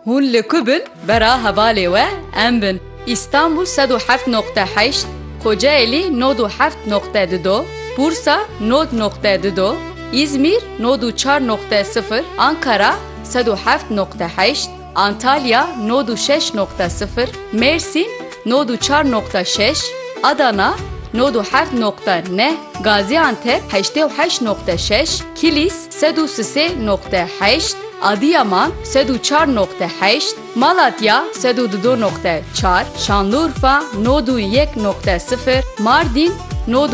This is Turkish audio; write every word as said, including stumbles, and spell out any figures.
Hûn li ku bin bera hevalê we em bin. İstanbul sed û heft nokta heşt, Kocaeli nod û heft nokta du, Bursa nod nokta du, İzmir nod û çar nokta sıfır, Ankara sed û heft nokta heşt, Antalya nod û şeş nokta sıfır, Mersin nod û çar nokta şeş, Adana nod û heft nokta ne, Gaziantep heştê û heşt nokta şeş, Kilis sed û sisê nokta heşt, Adıyaman sed û çar nokta heşt, Malatya sed û du nokta çar, Şanlıurfa nod û yek nokta sıfır, Mardin nod